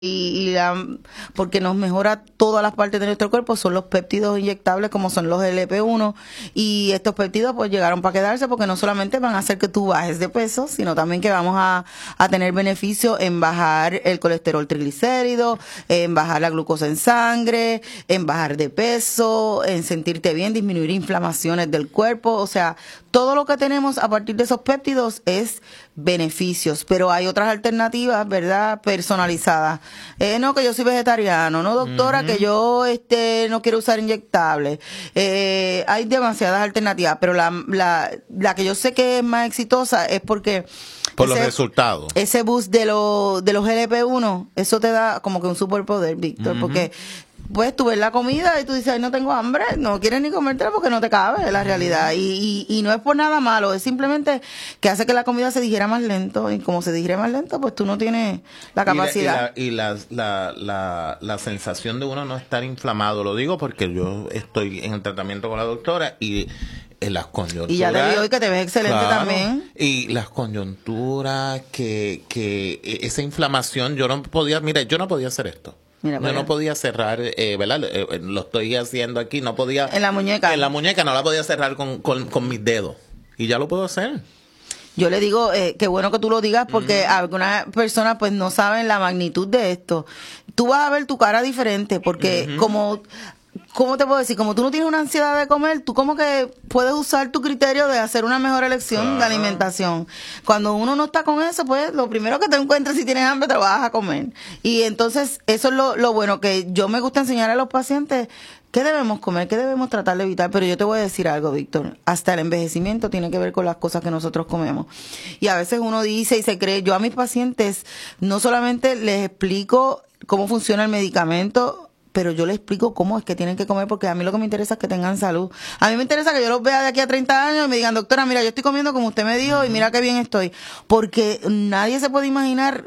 porque nos mejora todas las partes de nuestro cuerpo, son los péptidos inyectables como son los LP1, y estos péptidos pues llegaron para quedarse porque no solamente van a hacer que tú bajes de peso, sino también que vamos a tener beneficio en bajar el colesterol triglicérido, en bajar la glucosa en sangre, en bajar de peso, en sentirte bien, disminuir inflamaciones del cuerpo, o sea, todo lo que tenemos a partir de esos péptidos es beneficios, pero hay otras alternativas, ¿verdad? Personalizadas. No, que yo soy vegetariano, no, doctora, que yo no quiero usar inyectables. Hay demasiadas alternativas, pero la que yo sé que es más exitosa es porque por los resultados. Ese boost de los LP1, eso te da como que un superpoder, Víctor, porque pues tú ves la comida y tú dices, ay, no tengo hambre, no quieres ni comértela porque no te cabe, es la realidad. Y no es por nada malo, es simplemente que hace que la comida se digiera más lento, y como se digiere más lento, pues tú no tienes la capacidad. Y la sensación de uno no estar inflamado, lo digo porque yo estoy en el tratamiento con la doctora y en las coyunturas. Y ya te vi hoy que te ves excelente, claro, también. Y las coyunturas, que esa inflamación, yo no podía hacer esto. Mira, yo no podía cerrar, ¿verdad? Lo estoy haciendo aquí, no podía. En la muñeca. En la muñeca no la podía cerrar con mis dedos. Y ya lo puedo hacer. Yo le digo, qué bueno que tú lo digas, porque algunas personas pues no saben la magnitud de esto. Tú vas a ver tu cara diferente, porque ¿cómo te puedo decir? Como tú no tienes una ansiedad de comer, tú como que puedes usar tu criterio de hacer una mejor elección de alimentación. Cuando uno no está con eso, pues lo primero que te encuentras si tienes hambre te lo vas a comer. Y entonces eso es lo bueno, que yo me gusta enseñar a los pacientes qué debemos comer, qué debemos tratar de evitar. Pero yo te voy a decir algo, Víctor, hasta el envejecimiento tiene que ver con las cosas que nosotros comemos. Y a veces uno dice y se cree, yo a mis pacientes no solamente les explico cómo funciona el medicamento, pero yo les explico cómo es que tienen que comer, porque a mí lo que me interesa es que tengan salud. A mí me interesa que yo los vea de aquí a 30 años y me digan, doctora, mira, yo estoy comiendo como usted me dijo y mira qué bien estoy. Porque nadie se puede imaginar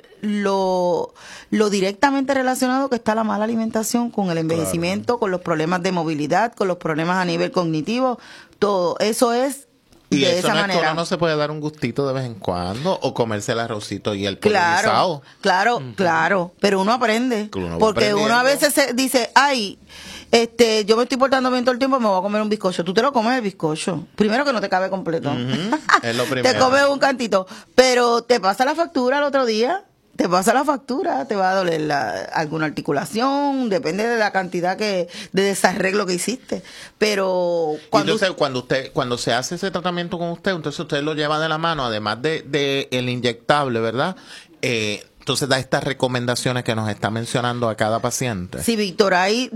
lo directamente relacionado que está la mala alimentación con el envejecimiento, con los problemas de movilidad, con los problemas a nivel cognitivo, todo. Eso es y de eso esa no manera. Es que uno no se puede dar un gustito de vez en cuando o comerse el arrocito y el pollo guisado. Claro, pero uno aprende, porque uno a veces dice, ay, yo me estoy portando bien todo el tiempo, me voy a comer un bizcocho. Tú te lo comes el bizcocho, primero que no te cabe completo, es lo primero. Te comes un cantito, pero te pasa la factura el otro día. Te pasa la factura, te va a doler alguna articulación, depende de la cantidad de desarreglo que hiciste. Pero entonces cuando se hace ese tratamiento con entonces usted lo lleva de la mano, además de el inyectable, ¿verdad? Entonces da estas recomendaciones que nos está mencionando a cada paciente. Sí, Víctor, ahí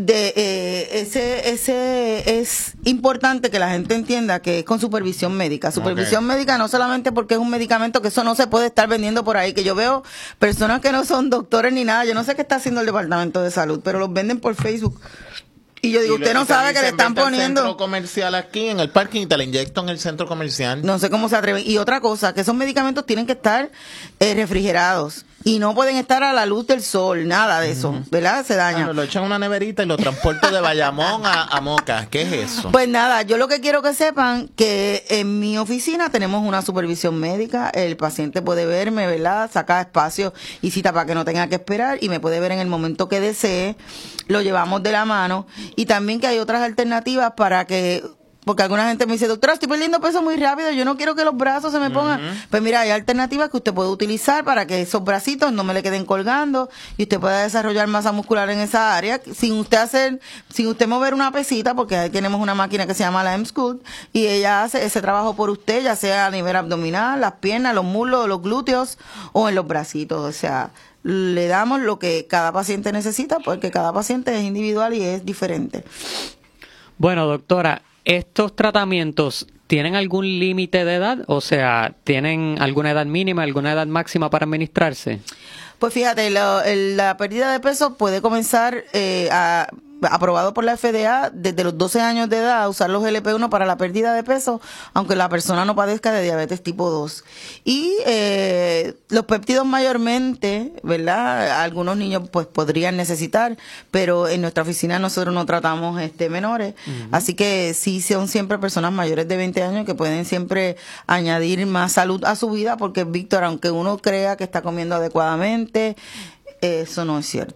ese es importante que la gente entienda que es con supervisión médica. Supervisión médica no solamente porque es un medicamento, que eso no se puede estar vendiendo por ahí, que yo veo personas que no son doctores ni nada, yo no sé qué está haciendo el Departamento de Salud, pero los venden por Facebook. Y yo digo, usted no sabe que le están poniendo. Centro comercial aquí en el parking y te la inyecto en el centro comercial. No sé cómo se atreven. Y otra cosa, que esos medicamentos tienen que estar refrigerados. Y no pueden estar a la luz del sol, nada de eso, ¿verdad? Se daña. Lo echan en una neverita y lo transporto de Bayamón a Moca. ¿Qué es eso? Pues nada, yo lo que quiero que sepan que en mi oficina tenemos una supervisión médica. El paciente puede verme, ¿verdad? Saca espacio y cita para que no tenga que esperar y me puede ver en el momento que desee. Lo llevamos de la mano. Y también que hay otras alternativas para que... Porque alguna gente me dice, doctora, estoy perdiendo peso muy rápido, yo no quiero que los brazos se me pongan. Pues mira, hay alternativas que usted puede utilizar para que esos bracitos no me le queden colgando y usted pueda desarrollar masa muscular en esa área sin usted mover una pesita, porque ahí tenemos una máquina que se llama la M-Sculpt y ella hace ese trabajo por usted, ya sea a nivel abdominal, las piernas, los muslos, los glúteos o en los bracitos. O sea, le damos lo que cada paciente necesita, porque cada paciente es individual y es diferente. Bueno, doctora, ¿estos tratamientos tienen algún límite de edad? O sea, ¿tienen alguna edad mínima, alguna edad máxima para administrarse? Pues fíjate, la pérdida de peso puede comenzar aprobado por la FDA desde los 12 años de edad a usar los LP1 para la pérdida de peso, aunque la persona no padezca de diabetes tipo 2. Y los péptidos mayormente, ¿verdad? Algunos niños pues podrían necesitar, pero en nuestra oficina nosotros no tratamos menores, así que sí son siempre personas mayores de 20 años que pueden siempre añadir más salud a su vida, porque Víctor, aunque uno crea que está comiendo adecuadamente, eso no es cierto.